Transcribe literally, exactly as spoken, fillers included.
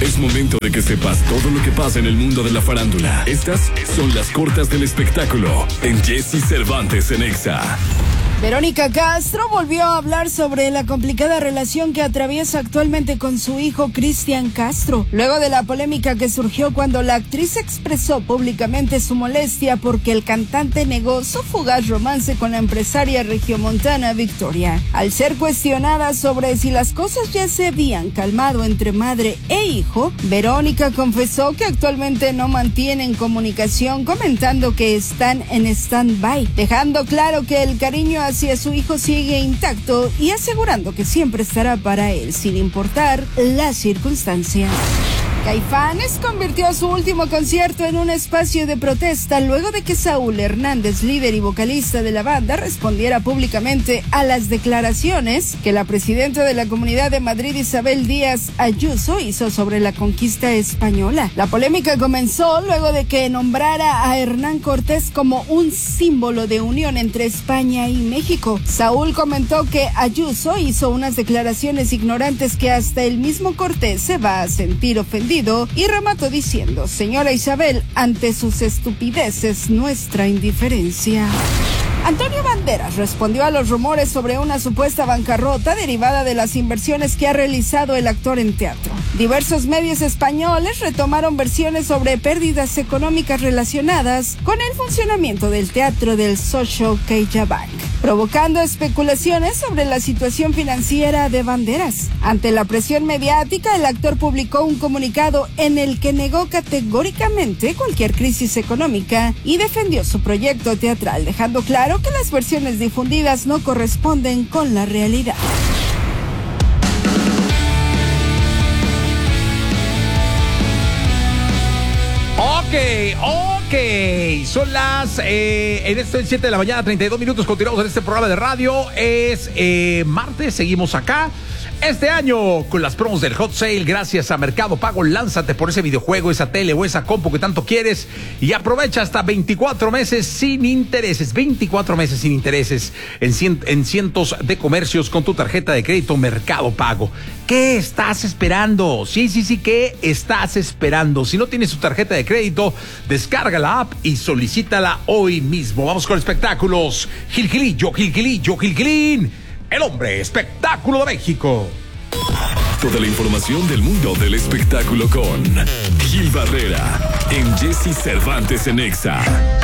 Es momento de que sepas todo lo que pasa en el mundo de la farándula. Estas son las cortas del espectáculo en Jessy Cervantes en Exa. Verónica Castro volvió a hablar sobre la complicada relación que atraviesa actualmente con su hijo Cristian Castro, luego de la polémica que surgió cuando la actriz expresó públicamente su molestia porque el cantante negó su fugaz romance con la empresaria regiomontana Victoria. Al ser cuestionada sobre si las cosas ya se habían calmado entre madre e hijo, Verónica confesó que actualmente no mantienen comunicación, comentando que están en stand-by, dejando claro que el cariño a hacia su hijo sigue intacto y asegurando que siempre estará para él, sin importar las circunstancias. Caifanes convirtió su último concierto en un espacio de protesta luego de que Saúl Hernández, líder y vocalista de la banda, respondiera públicamente a las declaraciones que la presidenta de la Comunidad de Madrid, Isabel Díaz Ayuso, hizo sobre la conquista española. La polémica comenzó luego de que nombrara a Hernán Cortés como un símbolo de unión entre España y México. Saúl comentó que Ayuso hizo unas declaraciones ignorantes que hasta el mismo Cortés se va a sentir ofendido, y remató diciendo: señora Isabel, ante sus estupideces, nuestra indiferencia. Antonio Banderas respondió a los rumores sobre una supuesta bancarrota derivada de las inversiones que ha realizado el actor en teatro. Diversos medios españoles retomaron versiones sobre pérdidas económicas relacionadas con el funcionamiento del teatro del Socio CaixaBank, provocando especulaciones sobre la situación financiera de Banderas. Ante la presión mediática, el actor publicó un comunicado en el que negó categóricamente cualquier crisis económica y defendió su proyecto teatral, dejando claro que las versiones difundidas no corresponden con la realidad. Ok, ok. Son las, eh, en este siete de la mañana, treinta y dos minutos. Continuamos en este programa de radio. Es eh, martes, seguimos acá. Este año, con las promos del Hot Sale, gracias a Mercado Pago, lánzate por ese videojuego, esa tele o esa compu que tanto quieres y aprovecha hasta veinticuatro meses sin intereses. veinticuatro meses sin intereses en, cien, en cientos de comercios con tu tarjeta de crédito Mercado Pago. ¿Qué estás esperando? Sí, sí, sí, ¿qué estás esperando? Si no tienes tu tarjeta de crédito, descarga la app y solicítala hoy mismo. Vamos con espectáculos. Gil Gilillo, Gil Gilillo, Gil Gilín. El hombre espectáculo de México. Toda la información del mundo del espectáculo con Gil Barrera en Jessy Cervantes en Exa.